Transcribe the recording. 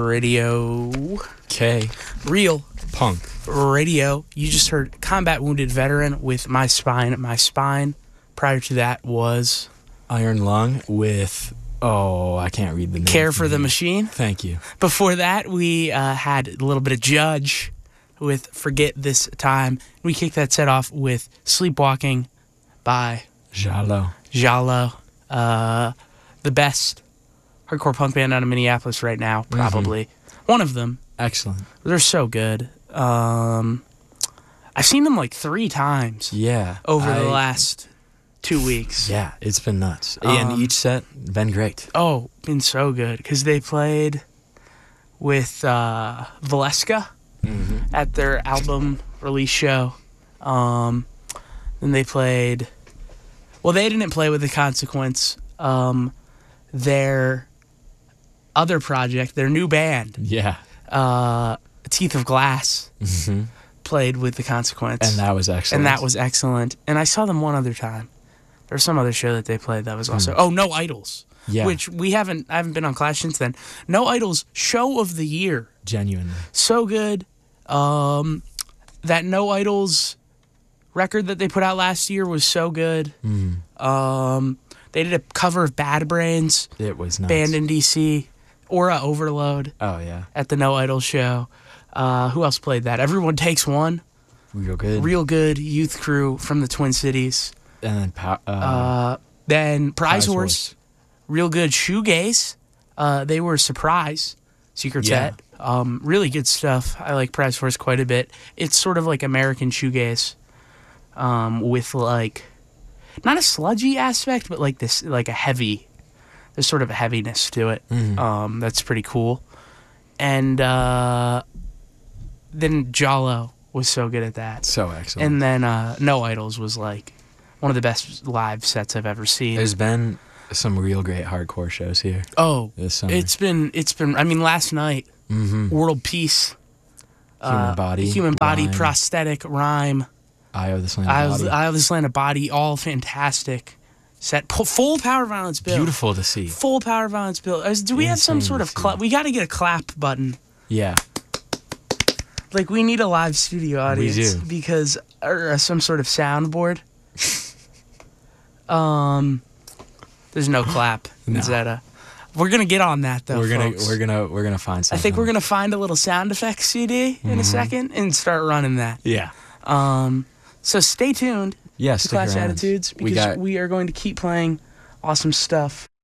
Radio. K. Real Punk. Radio. You just heard Combat Wounded Veteran with My Spine. My Spine. Prior to that was Iron Lung with, I can't read the name. Care for the Machine. Thank you. Before that, we had a little bit of Judge with Forget This Time. We kicked that set off with Sleepwalking by Jalo. The best hardcore punk band out of Minneapolis right now, probably. One of them. Excellent. They're so good. I've seen them like 3 times. Yeah. Over the last 2 weeks. Yeah, it's been nuts. And each set, been great. Oh, been so good. Because they played with Valeska at their album release show. Then they played... Well, they didn't play with The Consequence. Their other project, their new band, Teeth of Glass, played with The Consequence. And that was excellent. And I saw them one other time. There was some other show that they played that was also... Oh, No Idols. Yeah. Which I haven't been on Clash since then. No Idols show of the year. Genuinely. So good. That No Idols record that they put out last year was so good. They did a cover of Bad Brains. It was nuts. Band in DC. Aura Overload. Oh, yeah. At the No Idols show. Who else played that? Everyone Takes One. Real good. Youth Crew from the Twin Cities. And then Prize Horse. Real good shoegaze. They were Surprise. Secret Set. Really good stuff. I like Prize Horse quite a bit. It's sort of like American shoegaze. With like not a sludgy aspect, but like this, like a heavy. There's sort of a heaviness to it. That's pretty cool. And then Jalo was so good at that. So excellent. And then No Idols was like one of the best live sets I've ever seen. There's been some real great hardcore shows here. Oh, this summer. It's been. I mean, last night, World Peace, Human Body, Rhyme. Prosthetic, Rhyme, Eye of the Slanted Body, Eye of the Slanted Body, all fantastic. Set full Power Violence bill. Beautiful to see. Full Power Violence bill. Do we have some sort of clap? We got to get a clap button. Yeah. Like we need a live studio audience. We do. Because or some sort of soundboard. There's no clap. No. We're gonna get on that though. We're gonna find something. I think we're gonna find a little sound effects CD in a second and start running that. Yeah. So stay tuned. Yes. To Clash Attitudes because we are going to keep playing awesome stuff.